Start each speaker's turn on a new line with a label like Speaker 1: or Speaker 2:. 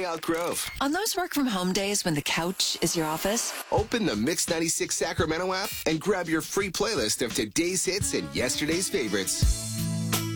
Speaker 1: Elk Grove.
Speaker 2: On those work from home days when the couch is your office,
Speaker 1: Open the Mix 96 Sacramento app and grab your free playlist of today's hits and yesterday's favorites.